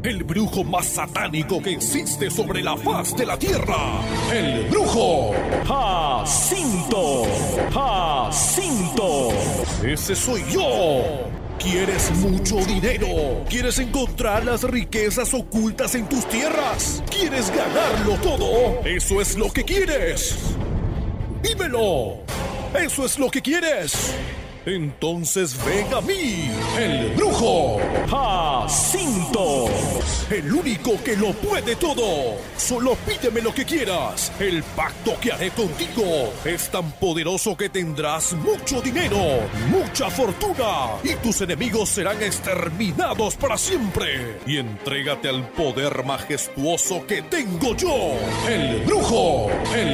el brujo más satánico que existe sobre la faz de la tierra, el brujo Jacinto. Jacinto, ese soy yo. ¿Quieres mucho dinero? ¿Quieres encontrar las riquezas ocultas en tus tierras? ¿Quieres ganarlo todo? ¿Eso es lo que quieres? ¡Dímelo! ¿Eso es lo que quieres? Entonces ven a mí, el brujo Jacinto, el único que lo puede todo. Solo pídeme lo que quieras. El pacto que haré contigo es tan poderoso que tendrás mucho dinero, mucha fortuna, y tus enemigos serán exterminados para siempre. Y entrégate al poder majestuoso que tengo yo, el brujo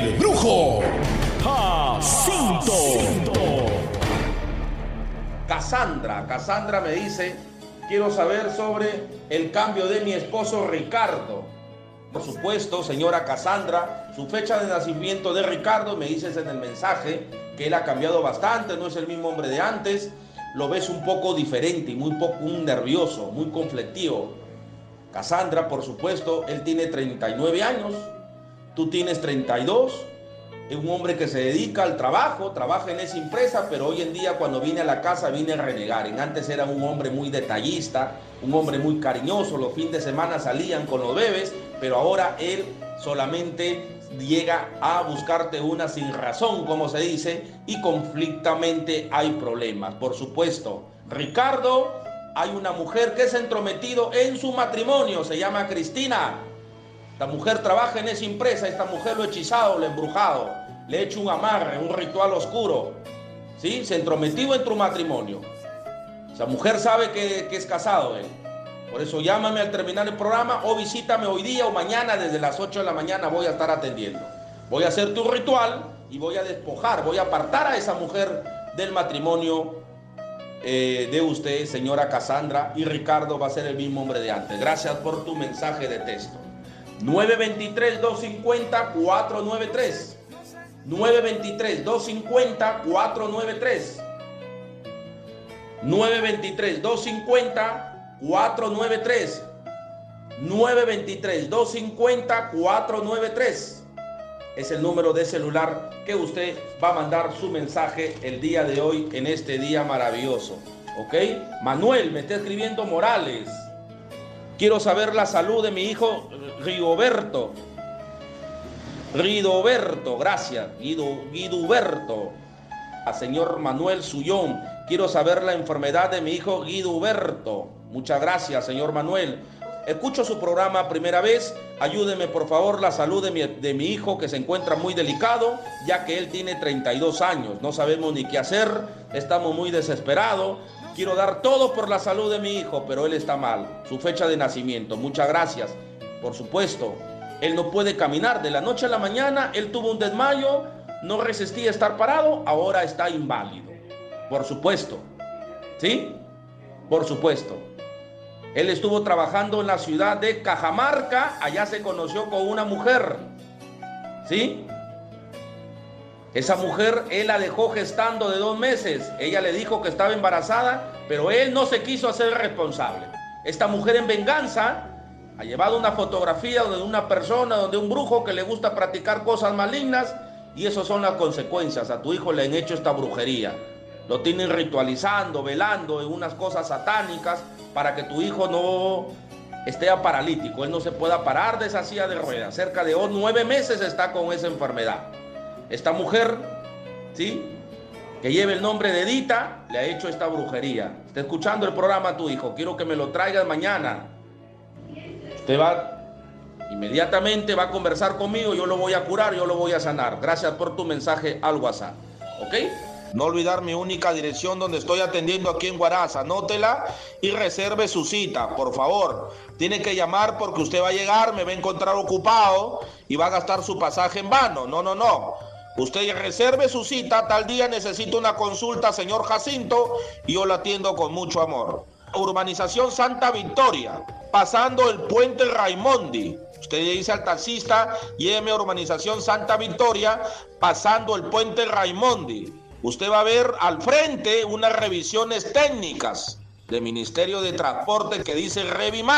Jacinto. Cassandra me dice: quiero saber sobre el cambio de mi esposo Ricardo. Por supuesto, señora Cassandra, su fecha de nacimiento de Ricardo, me dices en el mensaje que él ha cambiado bastante, no es el mismo hombre de antes, lo ves un poco diferente y muy nervioso, muy conflictivo. Cassandra, por supuesto, él tiene 39 años, tú tienes 32. Es un hombre que se dedica al trabajo, trabaja en esa empresa, pero hoy en día cuando viene a la casa viene a renegar. Antes era un hombre muy detallista, un hombre muy cariñoso, los fines de semana salían con los bebés, pero ahora él solamente llega a buscarte una sin razón, como se dice, y conflictamente hay problemas. Por supuesto, Ricardo, hay una mujer que se ha entrometido en su matrimonio, se llama Cristina. Esta mujer trabaja en esa empresa, esta mujer lo ha hechizado, lo ha embrujado, le ha hecho un amarre, un ritual oscuro, ¿sí? Se ha entrometido en tu matrimonio. Esa mujer sabe que es casado él. Por eso llámame al terminar el programa o visítame hoy día o mañana desde las 8 de la mañana voy a estar atendiendo. Voy a hacer tu ritual y voy a despojar, voy a apartar a esa mujer del matrimonio de usted, señora Cassandra, y Ricardo va a ser el mismo hombre de antes. Gracias por tu mensaje de texto. 923-250-493. 923-250-493. 923-250-493. 923-250-493. Es el número de celular que usted va a mandar su mensaje el día de hoy, en este día maravilloso. ¿Ok? Manuel me está escribiendo Morales. Quiero saber la salud de mi hijo Rigoberto. Gracias. Guidoberto. A señor Manuel Sullón. Quiero saber la enfermedad de mi hijo Guidoberto. Muchas gracias, señor Manuel. Escucho su programa primera vez. Ayúdeme, por favor, la salud de mi hijo, que se encuentra muy delicado, ya que él tiene 32 años. No sabemos ni qué hacer. Estamos muy desesperados. Quiero dar todo por la salud de mi hijo, pero él está mal. Su fecha de nacimiento. Muchas gracias. Por supuesto, él no puede caminar. De la noche a la mañana, él tuvo un desmayo, no resistía estar parado, ahora está inválido. Por supuesto. ¿Sí? Por supuesto. Él estuvo trabajando en la ciudad de Cajamarca. Allá se conoció con una mujer. ¿Sí? Esa mujer, él la dejó gestando de 2 meses. Ella le dijo que estaba embarazada, pero él no se quiso hacer responsable. Esta mujer, en venganza, ha llevado una fotografía de una persona, donde un brujo que le gusta practicar cosas malignas, y esas son las consecuencias. A tu hijo le han hecho esta brujería. Lo tienen ritualizando, velando en unas cosas satánicas para que tu hijo no esté paralítico. Él no se pueda parar de esa silla de ruedas. Cerca de 9 meses está con esa enfermedad. Esta mujer, ¿sí?, que lleva el nombre de Edita, le ha hecho esta brujería. Está escuchando el programa tu hijo. Quiero que me lo traigas mañana. Usted inmediatamente va a conversar conmigo. Yo lo voy a curar, yo lo voy a sanar. Gracias por tu mensaje al WhatsApp. ¿Ok? No olvidar mi única dirección donde estoy atendiendo aquí en Huaraz. Anótela y reserve su cita, por favor. Tiene que llamar porque usted va a llegar, me va a encontrar ocupado y va a gastar su pasaje en vano. No. Usted reserve su cita. Tal día necesito una consulta, señor Jacinto, y yo la atiendo con mucho amor. Urbanización Santa Victoria, pasando el puente Raimondi. Usted le dice al taxista: lléveme a Urbanización Santa Victoria, pasando el puente Raimondi. Usted va a ver al frente unas revisiones técnicas del Ministerio de Transporte que dice Revimar.